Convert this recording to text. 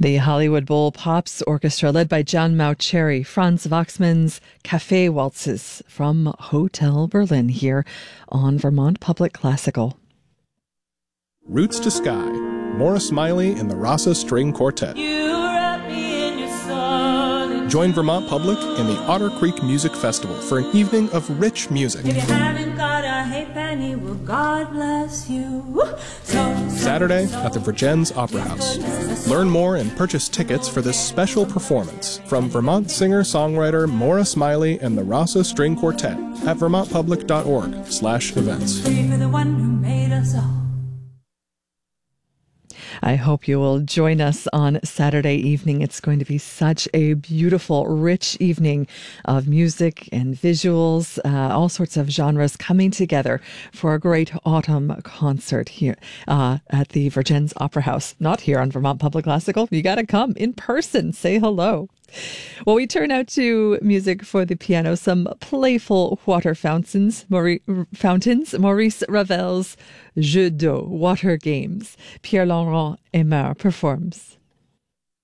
The Hollywood Bowl Pops Orchestra, led by John Mauceri, Franz Waxman's Café Waltzes from Hotel Berlin here on Vermont Public Classical. Roots to Sky, Maura Smiley and the Rasa String Quartet. Join Vermont Public and the Otter Creek Music Festival for an evening of rich music. If you haven't got a halfpenny, well, God bless you. Saturday at the Vergennes Opera House. Learn more and purchase tickets for this special performance from Vermont singer-songwriter Maura Smiley and the Rasa String Quartet at vermontpublic.org/events. Free for the one who made us all. I hope you will join us on Saturday evening. It's going to be such a beautiful, rich evening of music and visuals, all sorts of genres coming together for a great autumn concert here at the Vergennes Opera House. Not here on Vermont Public Classical. You got to come in person. Say hello. Well, we turn out to music for the piano, some playful water fountains. Maurice Ravel's Jeux d'eau, Water Games. Pierre-Laurent Aimard performs.